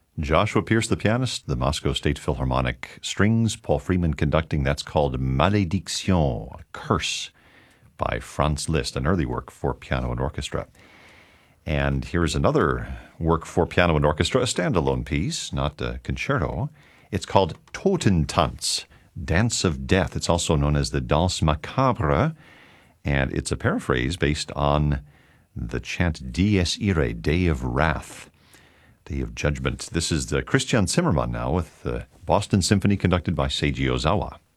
Joshua Pierce, the pianist, the Moscow State Philharmonic Strings, Paul Freeman conducting. That's called Malédiction, a curse, by Franz Liszt, an early work for piano and orchestra. And here's another work for piano and orchestra, a standalone piece, not a concerto. It's called Totentanz, Dance of Death. It's also known as the Danse Macabre, and it's a paraphrase based on the chant Dies Irae, Day of Wrath, Day of Judgment. This is the Christian Zimmermann now with the Boston Symphony conducted by Seiji Ozawa.